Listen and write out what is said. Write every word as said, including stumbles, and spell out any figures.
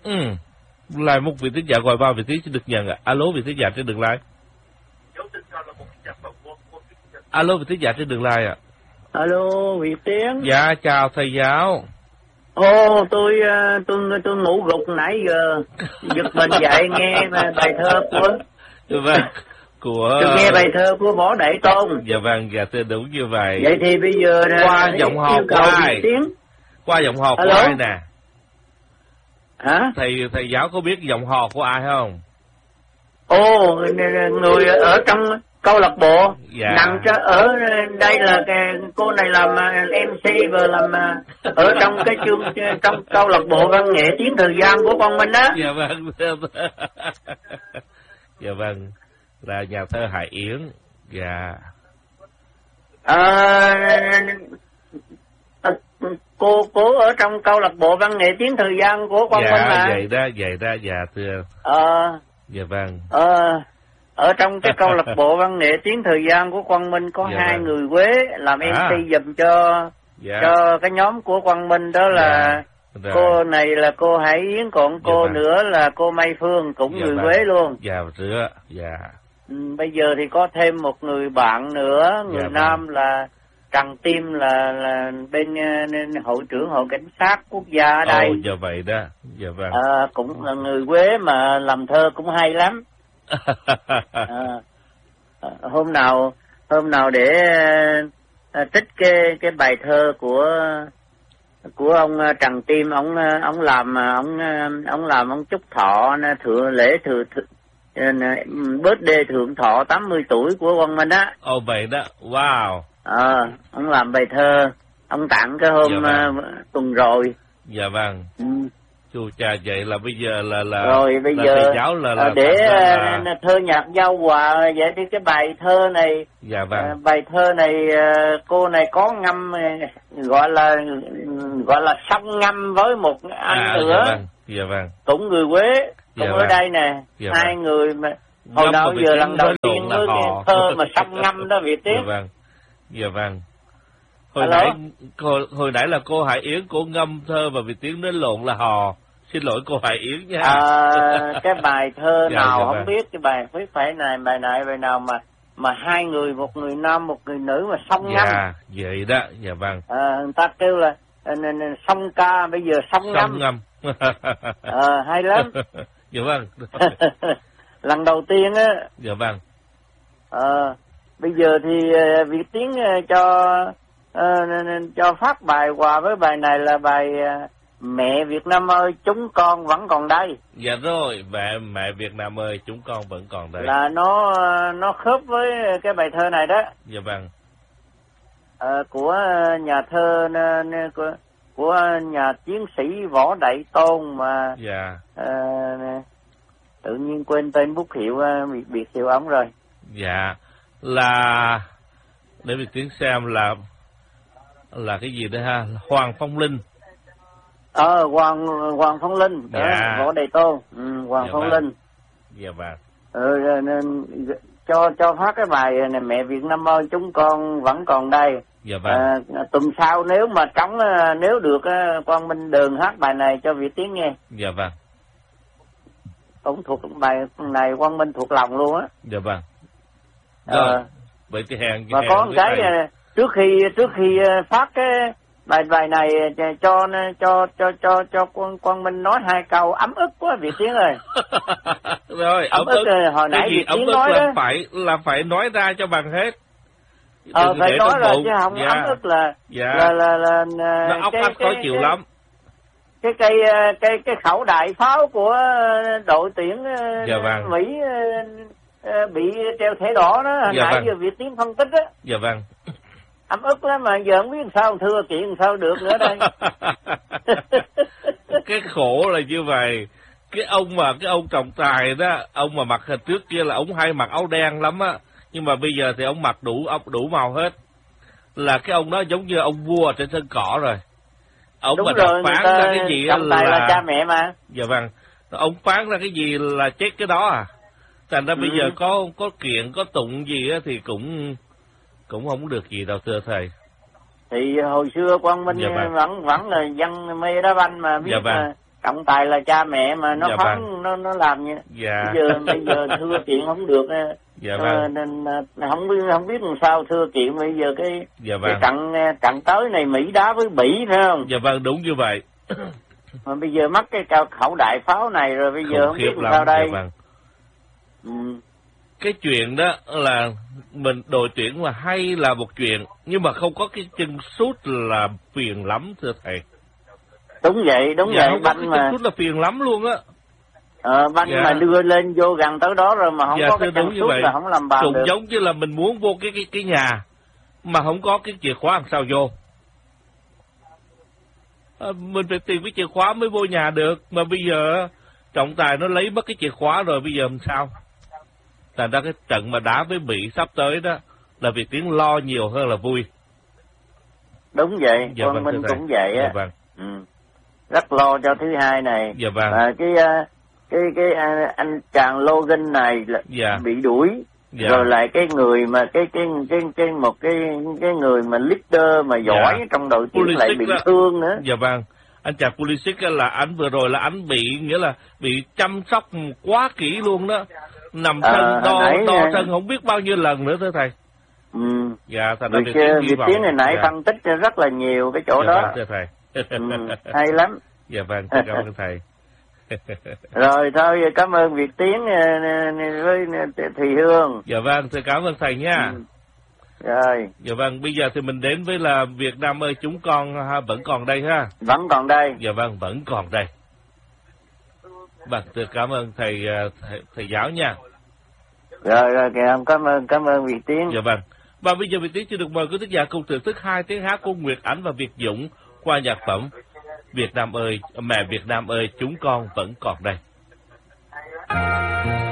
Ừ. Là một vị thính giả gọi vào, vị thính sẽ được nhận ạ. Alo, vị thính giả trên đường line. Alo, vị thính giả trên đường line ạ. Alo, Việt Tiến. Dạ, chào thầy giáo. Ồ, tôi tôi tôi ngủ gục nãy giờ, giật mình dậy nghe bài thơ của. Vâng. Của tôi nghe bài thơ của Võ Đại Tôn. Dạ vâng, dạ thưa đúng như vậy. Vậy thì bây giờ qua giọng hò của ai? Qua giọng hò của ai nè? Hả? Thầy thầy giáo có biết giọng hò của ai không? Ồ, người ở trong câu lạc bộ. Dạ. Nằm cho ở đây là cái, cô này làm em xê và làm ở trong cái chương trong câu lạc bộ văn nghệ tiếng thời gian của Quang Minh đó. Dạ vâng. Dạ vâng, là nhà thơ Hải Yến. Dạ. À, cô cô ở trong câu lạc bộ văn nghệ tiếng thời gian của Quang dạ, Minh mà. vậy đó, vậy đó, dạ thưa. Ờ. Dạ vâng. Ờ. Ở trong cái câu lạc bộ văn nghệ tiếng thời gian của Quang Minh có dạ hai vâng. người Quế làm em xê à. giùm cho dạ. cho cái nhóm của Quang Minh đó là dạ. cô này là cô Hải Yến, còn cô dạ nữa vâng. là cô Mai Phương cũng dạ người vâng. Quế luôn. Dạ rửa, dạ. Ừ, bây giờ thì có thêm một người bạn nữa, người dạ nam vâng. là Trần Tim là là bên uh, hội trưởng hội cảnh sát quốc gia ở đây. Ồ, dạ vậy đó. Dạ vâng. À, cũng là người Quế mà làm thơ cũng hay lắm. à, hôm nào hôm nào để à, trích cái cái bài thơ của của ông Trần Tim, ông ông làm ông ông làm ông chúc thọ thượng lễ thừa birthday thượng thọ tám mươi tuổi của Quang Minh á. Ồ vậy đó, wow. Ờ, à, ông làm bài thơ, ông tặng cái hôm dạ vâng. uh, tuần rồi. Dạ vâng. Ừ. Chú cha vậy là bây giờ là là rồi bây là giờ thầy giáo là, là để là... thơ nhạc giao hòa vậy thì cái bài thơ này dạ vâng. bài thơ này cô này có ngâm gọi là gọi là song ngâm với một anh à, nữa. Dạ vâng. Dạ vâng. Cũng người Quế cũng dạ ở vâng. đây nè. Dạ hai vâng. người mà hồi ngâm đầu giờ lần đầu tiên với cái thơ mà song ngâm đó Việt Tiến. Dạ vâng. Dạ vâng. Hồi Hello? nãy hồi, hồi nãy là cô Hải Yến cô ngâm thơ và Việt Tiến đến lộn là hò. Xin lỗi cô Hải Yến nha. À, cái bài thơ dạ, nào dạ không vâng. biết cái bài phải phải này bài này bài nào mà mà hai người, một người nam một người nữ mà song ngâm. Dạ, vậy đó, dạ vâng. À, người ta kêu là song ca, bây giờ song ngâm. Song ngâm. À, hay lắm. Dạ vâng. Lần đầu tiên á. Dạ vâng. À, bây giờ thì Việt Tiến cho uh, cho phát bài quà với bài này là bài uh, Mẹ Việt Nam ơi chúng con vẫn còn đây. Dạ rồi, mẹ mẹ Việt Nam ơi chúng con vẫn còn đây. Là nó nó khớp với cái bài thơ này đó. Dạ vâng. À, của nhà thơ của, của nhà chiến sĩ Võ Đại Tôn mà. Dạ. À, tự nhiên quên tên bút hiệu biệt biệt hiệu ống rồi. Dạ. Là để mình tiếng xem là là cái gì đó ha, Hoàng Phong Linh. Ờ, Hoàng Hoàng Phong Linh, dạ. Võ Đại Tôn, ừ, Hoàng dạ Phong vâng. Linh. Dạ vâng. Ừ, nên cho cho phát cái bài này Mẹ Việt Nam ơi chúng con vẫn còn đây. Dạ vâng. À, tuần sau nếu mà trống nếu được Quang Minh Đường hát bài này cho Việt Tiến nghe. Dạ vâng. Cũng thuộc bài này Quang Minh thuộc lòng luôn á. Dạ vâng. Rồi. À, vậy thì hẹn. Và có một cái thầy. trước khi trước khi phát cái bài bài này cho cho cho cho cho Quang Quang Minh nói hai câu ấm ức quá Việt Tiến ơi. Rồi ấm ức, ức hồi nãy Việt Tiến nói là đó. phải là phải nói ra cho bằng hết. Ờ phải nói ra chứ không dạ. ấm ức là dạ. là là là, là nó ốc ách khó chịu cái, lắm. Cái cây cái cái khẩu đại pháo của đội tuyển dạ vâng. Mỹ bị treo thẻ đỏ đó hồi dạ nãy vâng. giờ Việt Tiến phân tích á. Dạ vâng. Ấm ức lắm mà giờ không biết sao thưa chuyện sao được nữa đây. Cái khổ là như vậy. Cái ông mà cái ông trọng tài đó, ông mà mặc hình trước kia là ông hay mặc áo đen lắm á, nhưng mà bây giờ thì ông mặc đủ đủ màu hết. Là cái ông đó giống như ông vua trên sân cỏ rồi. Ông đúng mà rồi, phán ra cái gì trọng tài là... là cha mẹ mà. Dạ vâng. Ông phán ra cái gì là chết cái đó à. Thành ra ừ. bây giờ có có kiện có tụng gì á thì cũng cũng không được gì đâu thưa thầy. Thì hồi xưa Quang Minh dạ vâng. vẫn vẫn là dân mê đá banh mà biết dạ vâng. trọng tài là cha mẹ mà nó dạ phóng vâng. nó nó làm như dạ. bây giờ bây giờ thưa kiện không được, dạ uh, vâng. nên uh, không biết không biết làm sao thưa kiện bây giờ cái dạ vâng. cái trận trận tới này Mỹ đá với Bỉ phải không? Dạ vâng, đúng như vậy. Mà bây giờ mắc cái cao khẩu đại pháo này rồi bây giờ không biết làm sao đây. Dạ vâng. Ừ. Cái chuyện đó là mình đội tuyển là hay là một chuyện, nhưng mà không có cái chân sút là phiền lắm thưa thầy. Đúng vậy, đúng dạ, vậy, không có banh cái mà chân sút là phiền lắm luôn á. Ờ, banh dạ. mà đưa lên vô gần tới đó rồi mà không dạ, có cái chân sút là không làm bàn cũng được. Giống như là mình muốn vô cái cái cái nhà mà không có cái chìa khóa làm sao vô. À, mình phải tìm cái chìa khóa mới vô nhà được, mà bây giờ trọng tài nó lấy mất cái chìa khóa rồi, bây giờ làm sao? Thành ra cái trận mà đá với Mỹ sắp tới đó là Việt Tiến lo nhiều hơn là vui. Đúng vậy, dạ, con vâng, Minh cũng vậy á. dạ, vâng. ừ. Rất lo cho thứ hai này. Dạ vâng. À, cái cái cái anh chàng Logan này là dạ. bị đuổi. Dạ. Rồi lại cái người mà cái cái cái cái một cái cái người mà leader mà giỏi dạ. trong đội tuyển lại bị đó. thương nữa. Dạ vâng. Anh chàng Pulisic là anh vừa rồi là anh bị nghĩa là bị chăm sóc quá kỹ luôn đó. Nằm sân à, đo nãy, đo sân không biết bao nhiêu lần nữa thưa thầy. Ừ. Dạ, thành ra Việt Tiến này nãy dạ. phân tích rất là nhiều cái chỗ dạ, đó. Vâng, thưa thầy. ừ, hay lắm. Dạ vâng, cảm ơn thầy. Rồi thôi, cảm ơn Việt Tiến với Thùy Hương. Dạ vâng, thưa cảm ơn thầy nha. Ừ. Rồi. Dạ vâng, bây giờ thì mình đến với là Việt Nam ơi chúng con ha, vẫn còn đây ha. Vẫn còn đây. Dạ vâng, vẫn còn đây. Vâng, thưa cảm ơn thầy thầy, thầy giáo nha. Rồi rồi, cảm ơn cảm ơn Việt Tiến. Dạ vâng. Và bây giờ Việt Tiến xin được mời quý thính giả cùng thưởng thức hai tiếng hát của Nguyệt Ảnh và Việt Dũng qua nhạc phẩm Việt Nam ơi, mẹ Việt Nam ơi chúng con vẫn còn đây.